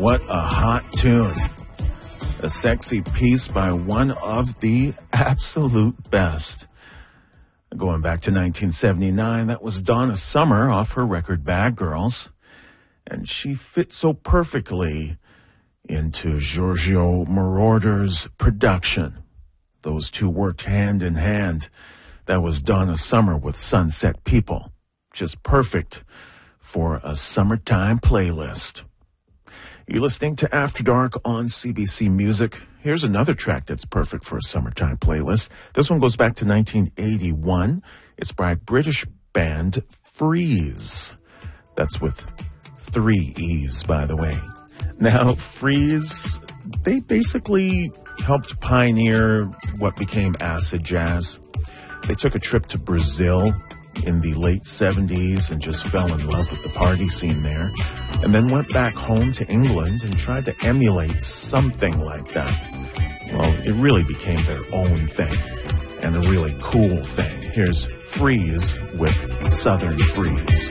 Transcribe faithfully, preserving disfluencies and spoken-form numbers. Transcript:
what a hot tune. A sexy piece by one of the absolute best. Going back to nineteen seventy-nine, that was Donna Summer off her record Bad Girls. And she fit so perfectly into Giorgio Moroder's production. Those two worked hand in hand. That was Donna Summer with Sunset People. Just perfect for a summertime playlist. You're listening to After Dark on C B C Music. Here's another track that's perfect for a summertime playlist. This one goes back to nineteen eighty-one. It's by British band Freeze. That's with three E's, by the way. Now, Freeze, they basically helped pioneer what became acid jazz. They took a trip to Brazil in the late seventies and just fell in love with the party scene there, and then went back home to England and tried to emulate something like that. Well, it really became their own thing, and a really cool thing. Here's Freeze with Southern Freeze.